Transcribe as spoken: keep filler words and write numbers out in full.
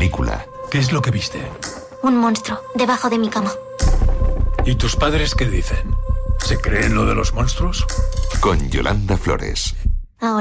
película. ¿Qué es lo que viste? Un monstruo debajo de mi cama. ¿Y tus padres qué dicen? ¿Se creen lo de los monstruos? Con Yolanda Flores.